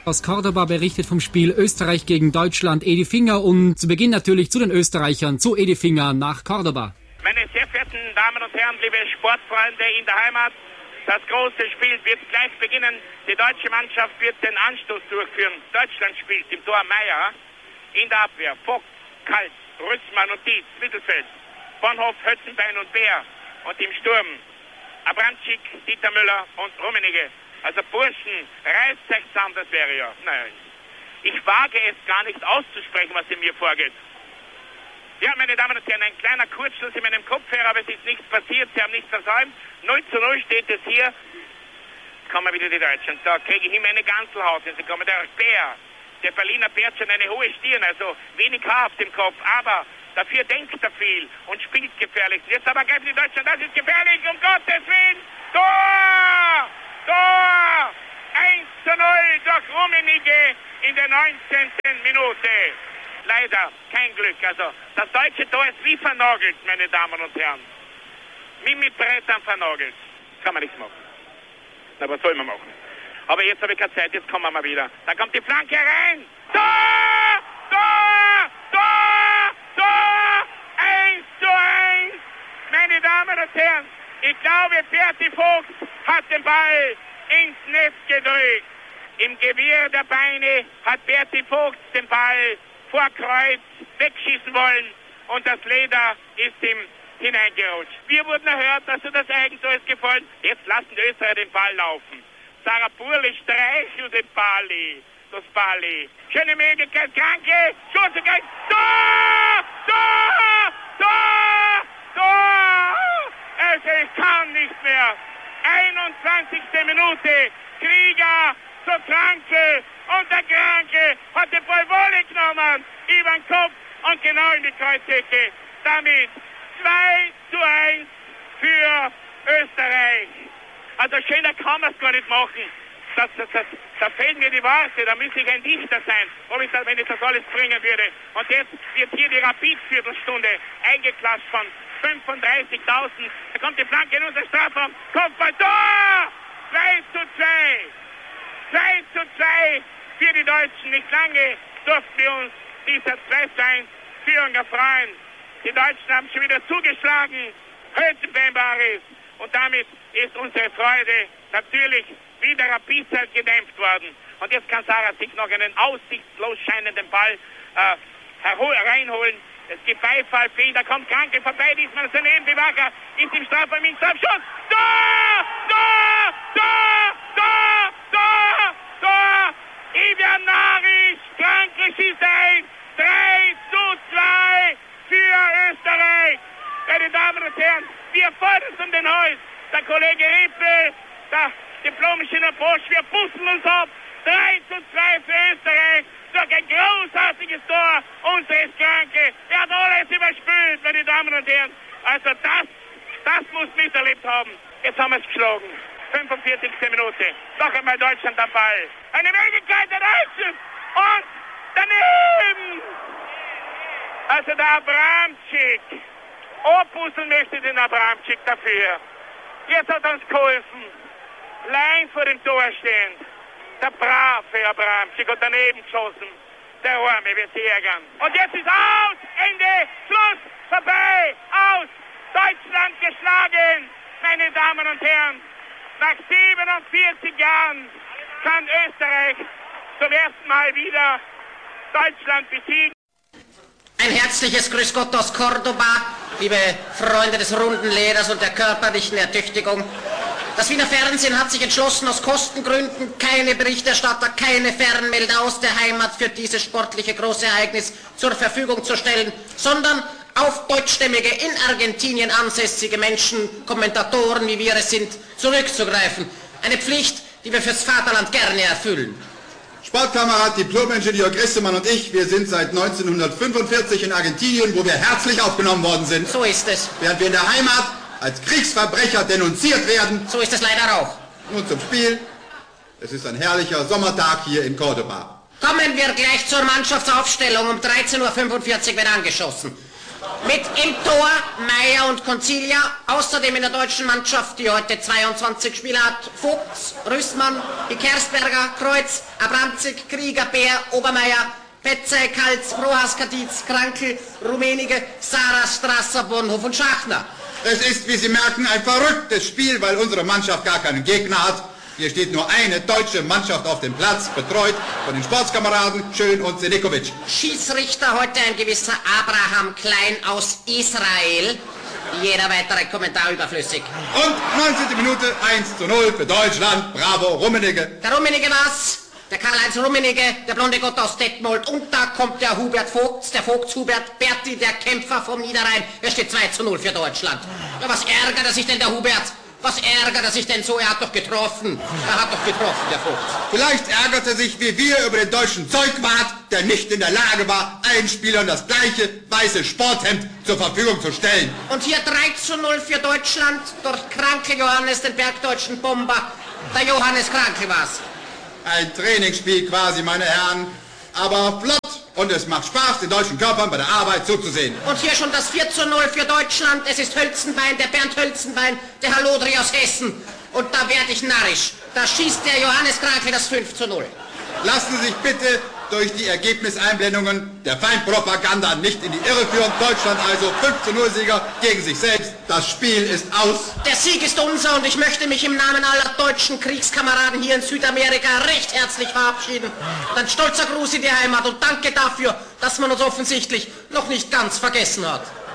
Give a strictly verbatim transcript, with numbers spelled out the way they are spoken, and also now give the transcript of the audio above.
Aus Cordoba berichtet vom Spiel Österreich gegen Deutschland Edi Finger und zu Beginn natürlich zu den Österreichern, zu Edi Finger nach Cordoba. Meine sehr verehrten Damen und Herren, liebe Sportfreunde in der Heimat, das große Spiel wird gleich beginnen. Die deutsche Mannschaft wird den Anstoß durchführen. Deutschland spielt im Tor Meier, in der Abwehr Vogt, Kalt, Rüssmann und Dietz, Mittelfeld, Bonhoff, Hötzenbein und Bär und im Sturm Abramczyk, Dieter Müller und Rummenigge. Also Burschen, reißt euch zusammen, das wäre ja. Naja, ich wage es gar nicht auszusprechen, was in mir vorgeht. Ja, meine Damen und Herren, ein kleiner Kurzschluss in meinem Kopf her, aber es ist nichts passiert, Sie haben nichts versäumt. null zu null steht es hier. Jetzt kommen wieder die Deutschen. Da kriege ich immer eine Ganzelhaut. Sie kommen der Bär. Der Berliner Bär hat schon eine hohe Stirn, also wenig Haar auf dem Kopf, aber dafür denkt er viel und spielt gefährlich. Jetzt aber greifen die Deutschen, das ist gefährlich, um Gottes Willen. Tor! Tor! eins zu null durch Rummenigge in der neunzehnten Minute. Leider kein Glück. Also das deutsche Tor ist wie vernagelt, meine Damen und Herren. Wie mit Brettern vernagelt. Kann man nichts machen. Na, was soll man machen? Aber jetzt habe ich keine Zeit, jetzt kommen wir mal wieder. Da kommt die Flanke rein. Tor! Tor! Tor! Tor! eins zu eins! Meine Damen und Herren, ich glaube, Berti Vogt hat den Ball ins Netz gedrückt. Im Gewirr der Beine hat Berti Vogt den Ball vor Kreuz wegschießen wollen und das Leder ist ihm hineingerutscht. Wir wurden erhört, dass er das Eigentor ist gefallen. Jetzt lassen die Österreicher den Ball laufen. Sarah Burli streichelt den Bali. Das Bali. Schöne Möglichkeit, Kranke, Schuss, Tor! Tor! Tor! Tor! Also ich kann nicht mehr. einundzwanzigste Minute. Krieger zur Kranke und der Kranke hat den Ball Wolle genommen über den Kopf und genau in die Kreuzecke. Damit zwei zu eins für Österreich. Also schöner kann man es gar nicht machen. Das, das, das, da fehlen mir die Worte, da müsste ich ein Dichter sein, ob ich das, wenn ich das alles bringen würde. Und jetzt wird hier die Rapid-Viertelstunde eingeklatscht von fünfunddreißigtausend. Da kommt die Flanke in unser Strafraum. Kopfball, Tor! zwei zu zwei. zwei zu zwei für die Deutschen. Nicht lange durften wir uns dieser zwei zu eins Führung erfreuen. Die Deutschen haben schon wieder zugeschlagen. Hötzenbein war es. Und damit ist unsere Freude natürlich wieder Rapidzeit gedämpft worden. Und jetzt kann Sarah sich noch einen aussichtslos scheinenden Ball äh, reinholen. Es gibt Beifall für ihn, da kommt Kranke vorbei, diesmal daneben, die Wacker ist im Strafraum, im Strafschuss. Tor! Tor! Tor! Tor! Tor! Tor! Ivian Naric, Kranke schießt ein. drei zu zwei für Österreich. Meine Damen und Herren, wir fordern um den Hals. Der Kollege Rippe, der Diplom-Ingenieur Bosch, wir pusten uns ab. drei zu zwei für Österreich. Durch ein großartiges Tor unseres Kranke. Er hat alles überspült, meine Damen und Herren. Also das, das muss miterlebt haben. Jetzt haben wir es geschlagen. fünfundvierzigste Minute. Noch einmal Deutschland am Ball. Eine Möglichkeit der Deutschen. Und daneben. Also der Abramczyk. Opusseln möchte den Abramczyk dafür. Jetzt hat er uns geholfen. Lein vor dem Tor stehend. Der brave Abramczyk hat daneben geschossen. Der Arme wird sich ärgern. Und jetzt ist aus. Ende. Schluss. Vorbei. Aus. Deutschland geschlagen. Meine Damen und Herren. Nach siebenundvierzig Jahren kann Österreich zum ersten Mal wieder Deutschland besiegen. Ein herzliches Grüß Gott aus Cordoba, liebe Freunde des runden Leders und der körperlichen Ertüchtigung. Das Wiener Fernsehen hat sich entschlossen, aus Kostengründen keine Berichterstatter, keine Fernmelder aus der Heimat für dieses sportliche große Ereignis zur Verfügung zu stellen, sondern auf deutschstämmige, in Argentinien ansässige Menschen, Kommentatoren, wie wir es sind, zurückzugreifen. Eine Pflicht, die wir fürs Vaterland gerne erfüllen. Sportkamerad, Diplom-Ingenieur Grissemann und ich, wir sind seit neunzehnhundertfünfundvierzig in Argentinien, wo wir herzlich aufgenommen worden sind. So ist es. Während wir in der Heimat als Kriegsverbrecher denunziert werden. So ist es leider auch. Nun zum Spiel. Es ist ein herrlicher Sommertag hier in Cordoba. Kommen wir gleich zur Mannschaftsaufstellung. Um dreizehn Uhr fünfundvierzig wird angeschossen. Mit im Tor Meier und Concilia, außerdem in der deutschen Mannschaft, die heute zweiundzwanzig Spieler hat, Vogts, Rüßmann, Kersberger, Kreuz, Abramczyk, Krieger, Bär, Obermeier, Petzey, Kalz, Prohas, Kadiz, Krankel, Rummenigge, Sarah, Strasser, Bonhoff und Schachner. Es ist, wie Sie merken, ein verrücktes Spiel, weil unsere Mannschaft gar keinen Gegner hat. Hier steht nur eine deutsche Mannschaft auf dem Platz, betreut von den Sportskameraden Schön und Senikovic. Schießrichter heute ein gewisser Abraham Klein aus Israel. Jeder weitere Kommentar überflüssig. Und neunzehnte Minute eins zu null für Deutschland. Bravo, Rummenigge. Der Rummenigge war's. Der Karl-Heinz Rummenigge, der blonde Gott aus Detmold. Und da kommt der Hubert Vogts, der Vogts Hubert Berti, der Kämpfer vom Niederrhein. Er steht zwei zu null für Deutschland. Ja, was ärgert er sich denn, der Hubert? Was ärgert er sich denn so? Er hat doch getroffen. Er hat doch getroffen, der Vogts. Vielleicht ärgert er sich wie wir über den deutschen Zeugwart, der nicht in der Lage war, allen Spielern das gleiche weiße Sporthemd zur Verfügung zu stellen. Und hier drei zu null für Deutschland durch Kranke Johannes, den bergdeutschen Bomber. Der Johannes Kranke war's. Ein Trainingsspiel quasi, meine Herren, aber flott und es macht Spaß, den deutschen Körpern bei der Arbeit zuzusehen. Und hier schon das vier zu null für Deutschland. Es ist Hölzenbein, der Bernd Hölzenbein, der Hallodri aus Hessen. Und da werde ich narrisch. Da schießt der Johannes Kranke das fünf zu null. Lassen Sie sich bitte durch die Ergebniseinblendungen der Feindpropaganda nicht in die Irre führen. Deutschland also fünf zu null Sieger gegen sich selbst. Das Spiel ist aus. Der Sieg ist unser und ich möchte mich im Namen aller deutschen Kriegskameraden hier in Südamerika recht herzlich verabschieden. Und ein stolzer Gruß in die Heimat und danke dafür, dass man uns offensichtlich noch nicht ganz vergessen hat.